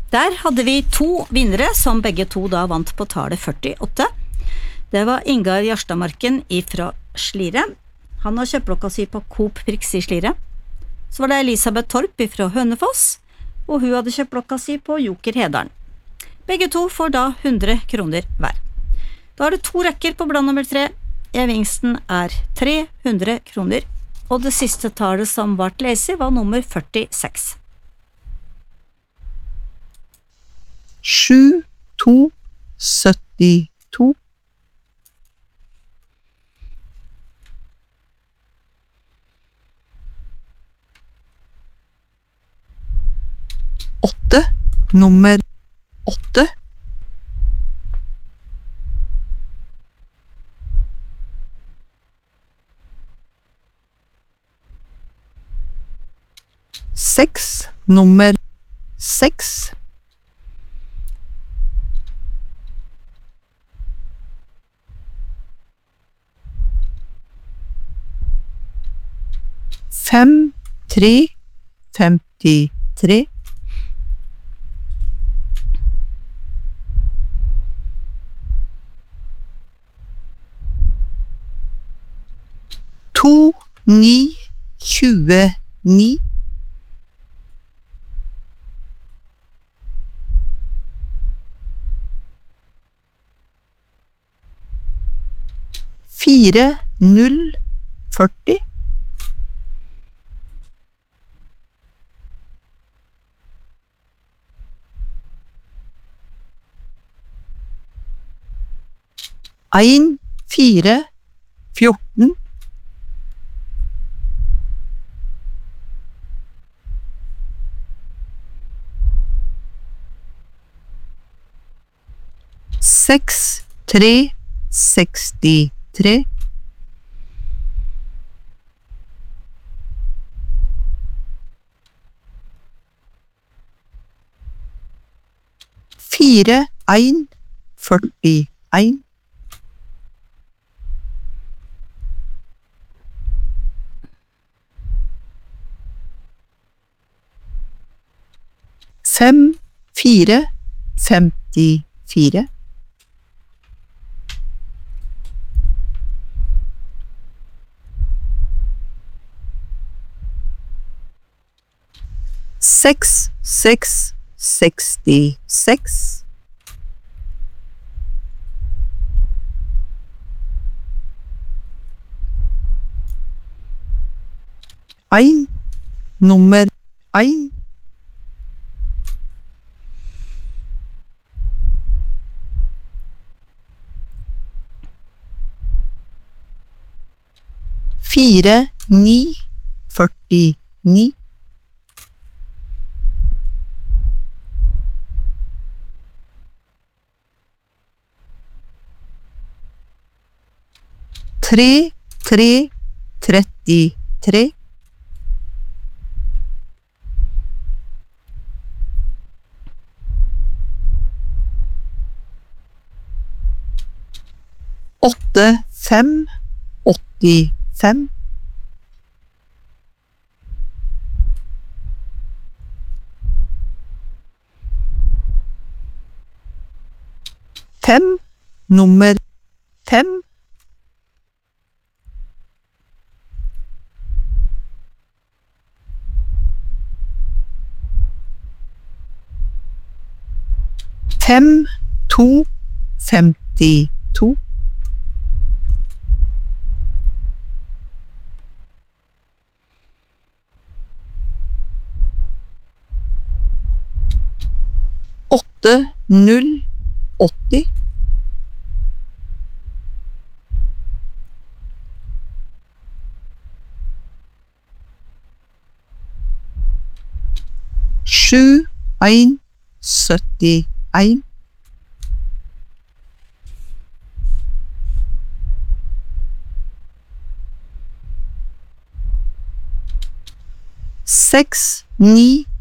Der hadde vi 2 vinnere som begge to da vant på tallet 48. Det var Ingar Gjerstadmarken fra Slire. Han har kjøpblokka si på Coop Prix i Slire. Så var det Elisabeth Torp fra Hønefoss, og hun hadde kjøpblokka si på Joker Hedalen. Begge to får da 100 kroner hver. Da er det 2 rekker på blad nummer 3. Gevinsten er 300 kroner, og det siste tallet som ble lest var nummer 46. 7, 2, 72. 8, nummer 8. 6, nummer 6. 5, 3, 53. 2, 9, 29. 4, 0, 40. 1, 4, 14. 6, 3, 63. 4, 1, 41. 5, 4, 54. 6, 6, 66. 1, nummer 1. 4, 9, 49. 3, 3, 33. 8, 5, 85. 5, nummer 5. 5, 2, 52. 8, 0, 80. 7, 1, 71. 6, 9,